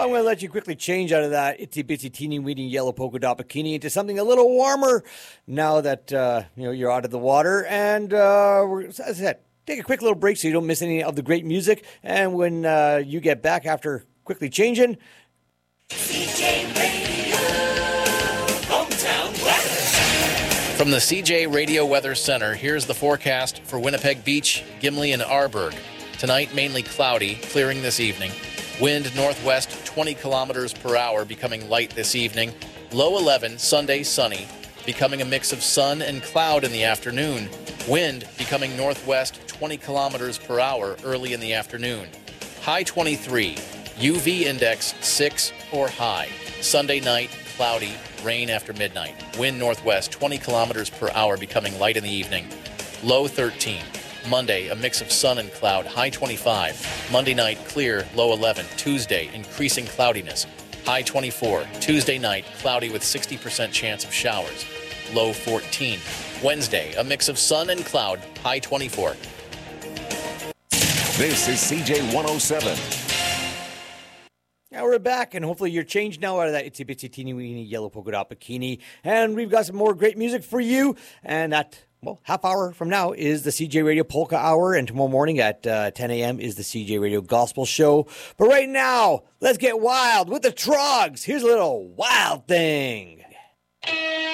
I'm going to let you quickly change out of that itsy bitsy teeny weeny yellow polka dot bikini into something a little warmer now that you're out of the water. And as I said, take a quick little break so you don't miss any of the great music. And when you get back after quickly changing, CJ Radio Hometown Weather. From the CJ Radio Weather Center, here's the forecast for Winnipeg Beach, Gimli, and Arborg. Tonight, mainly cloudy, clearing this evening. Wind northwest 20 kilometers per hour, becoming light this evening. Low 11, Sunday sunny, becoming a mix of sun and cloud in the afternoon. Wind becoming northwest 20 kilometers per hour early in the afternoon. High 23, UV index 6 or high. Sunday night, cloudy, rain after midnight. Wind northwest 20 kilometers per hour, becoming light in the evening. Low 13. Monday, a mix of sun and cloud, high 25. Monday night, clear, low 11. Tuesday, increasing cloudiness, high 24. Tuesday night, cloudy with 60% chance of showers, low 14. Wednesday, a mix of sun and cloud, high 24. This is CJ 107. Now we're back, and hopefully you're changed now out of that itsy bitsy teeny weeny yellow polka dot bikini. And we've got some more great music for you. And half hour from now is the CJ Radio Polka Hour, and tomorrow morning at 10 a.m. is the CJ Radio Gospel Show. But right now, let's get wild with the Trogs. Here's a little Wild Thing.